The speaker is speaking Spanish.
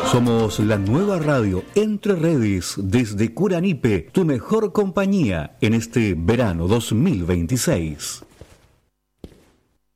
Somos la nueva radio Entre Redes desde Curanipe, tu mejor compañía en este verano 2026.